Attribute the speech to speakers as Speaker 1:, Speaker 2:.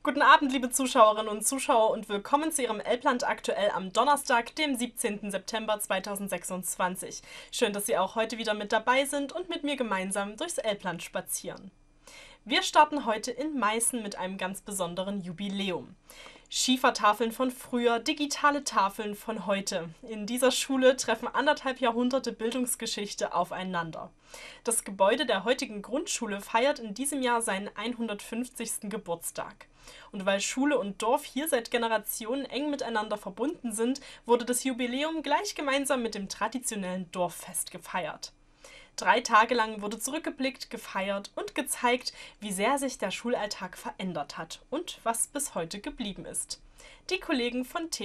Speaker 1: Guten Abend, liebe Zuschauerinnen und Zuschauer, und willkommen zu Ihrem Elbland aktuell am Donnerstag, dem 17. September 2026. Schön, dass Sie auch heute wieder mit dabei sind und mit mir gemeinsam durchs Elbland spazieren. Wir starten heute in Meißen mit einem ganz besonderen Jubiläum. Schiefertafeln von früher, digitale Tafeln von heute. In dieser Schule treffen anderthalb Jahrhunderte Bildungsgeschichte aufeinander. Das Gebäude der heutigen Grundschule feiert in diesem Jahr seinen 150. Geburtstag. Und weil Schule und Dorf hier seit Generationen eng miteinander verbunden sind, wurde das Jubiläum gleich gemeinsam mit dem traditionellen Dorffest gefeiert. 3 Tage lang wurde zurückgeblickt, gefeiert und gezeigt, wie sehr sich der Schulalltag verändert hat und was bis heute geblieben ist. Die Kollegen von